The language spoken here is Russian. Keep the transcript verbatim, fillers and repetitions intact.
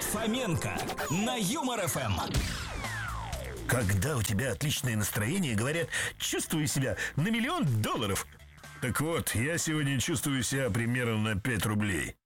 Фоменко на Юмор эф эм. Когда у тебя отличное настроение, говорят, чувствую себя на миллион долларов. Так вот, я сегодня чувствую себя примерно на пять рублей.